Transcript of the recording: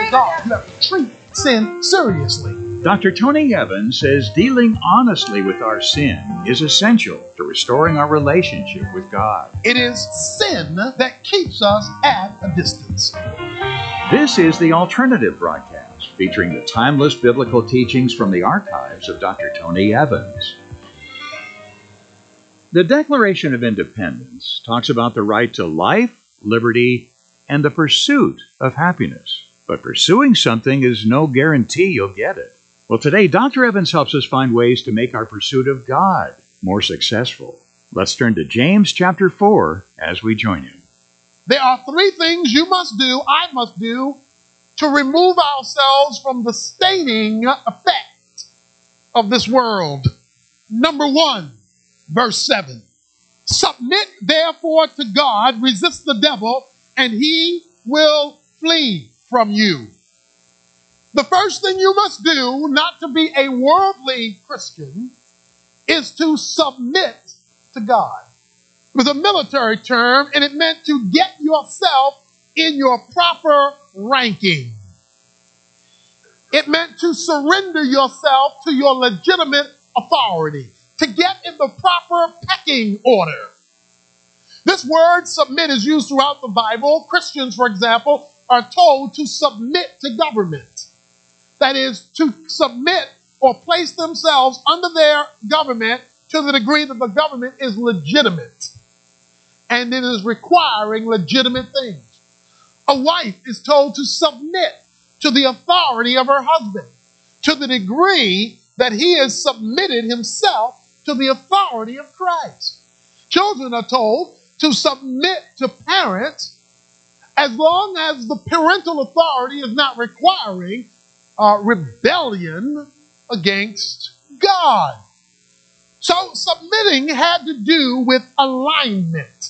God. You have to treat sin seriously. Dr. Tony Evans says dealing honestly with our sin is essential to restoring our relationship with God. It is sin that keeps us at a distance. This is the Alternative Broadcast, featuring the timeless biblical teachings from the archives of Dr. Tony Evans. The Declaration of Independence talks about the right to life, liberty, and the pursuit of happiness. But pursuing something is no guarantee you'll get it. Well, today, Dr. Evans helps us find ways to make our pursuit of God more successful. Let's turn to James chapter 4 as we join him. There are three things you must do, I must do, to remove ourselves from the staining effect of this world. Number 1, verse 7. Submit therefore to God, resist the devil, and he will flee from you. The first thing you must do, not to be a worldly Christian, is to submit to God. It was a military term, and it meant to get yourself in your proper ranking. It meant to surrender yourself to your legitimate authority, to get in the proper pecking order. This word submit is used throughout the Bible. Christians, for example, are told to submit to government. That is, to submit or place themselves under their government to the degree that the government is legitimate and it is requiring legitimate things. A wife is told to submit to the authority of her husband to the degree that he has submitted himself to the authority of Christ. Children are told to submit to parents as long as the parental authority is not requiring rebellion against God. So submitting had to do with alignment.